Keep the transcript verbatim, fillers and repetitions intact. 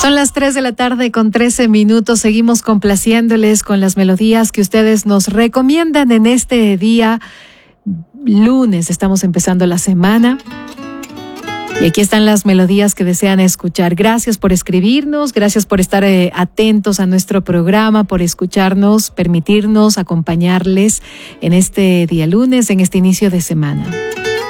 Son las tres de la tarde con trece minutos. Seguimos complaciéndoles con las melodías que ustedes nos recomiendan en este día lunes. Estamos empezando la semana. Y aquí están las melodías que desean escuchar. Gracias por escribirnos, gracias por estar eh, atentos a nuestro programa, por escucharnos, permitirnos acompañarles en este día lunes, en este inicio de semana.